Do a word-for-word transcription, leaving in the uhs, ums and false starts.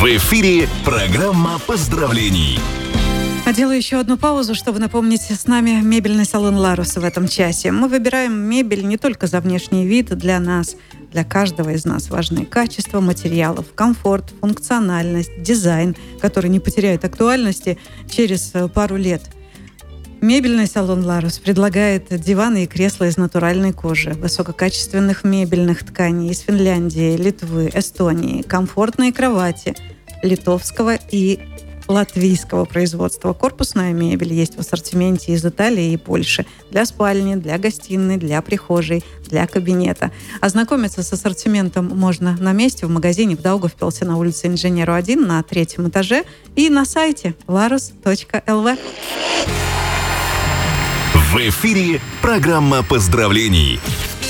В эфире программа поздравлений. А делаю еще одну паузу, чтобы напомнить, с нами мебельный салон «Ларус» в этом часе. Мы выбираем мебель не только за внешний вид. Для нас, для каждого из нас важны качество материалов, комфорт, функциональность, дизайн, который не потеряет актуальности через пару лет. Мебельный салон «Ларус» предлагает диваны и кресла из натуральной кожи, высококачественных мебельных тканей из Финляндии, Литвы, Эстонии, комфортные кровати литовского и латвийского производства. Корпусная мебель есть в ассортименте из Италии и Польши для спальни, для гостиной, для прихожей, для кабинета. Ознакомиться с ассортиментом можно на месте в магазине в Даугавпилсе на улице Инженеру один на третьем этаже и на сайте larus точка эл ви. В эфире программа поздравлений.